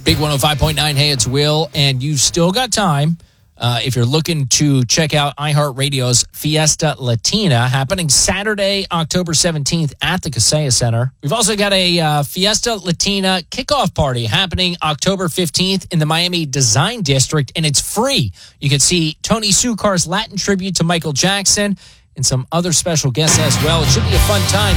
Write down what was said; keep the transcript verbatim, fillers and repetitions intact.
Big one oh five point nine, hey, it's Will, and you've still got time uh, if you're looking to check out iHeartRadio's Fiesta Latina, happening Saturday, October seventeenth at the Kaseya Center. We've also got a uh, Fiesta Latina kickoff party happening October fifteenth in the Miami Design District, and it's free. You can see Tony Sukar's Latin tribute to Michael Jackson and some other special guests as well. It should be a fun time.